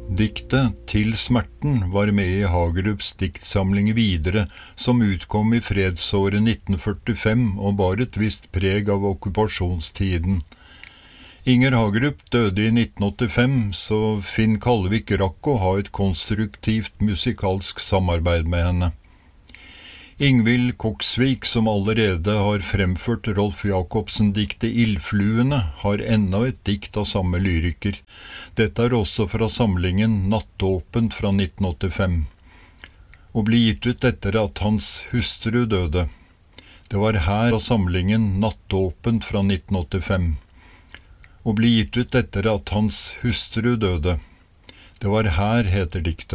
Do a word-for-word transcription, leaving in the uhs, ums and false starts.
Diktet «Til smerten» var med i Hagerups diktsamling Videre, som utkom i fredsåret nitten førtifem og bar et visst preg av okkupasjonstiden. Inger Hagerup døde i nitten åttifem, så Finn Kalvik rakk å ha et konstruktivt musikalsk samarbeid med henne. Ingvild Koksvik, som allerede har fremført Rolf Jacobsen-diktet Ildfluene, har enda et dikt av samme lyriker. Dette er også fra samlingen Nattåpent fra nitten åttifem, og ble gitt ut etter at hans hustru døde. Det var her av samlingen Nattåpent fra nitten åttifem, og ble gitt ut etter at hans hustru døde. Det var her, heter diktet.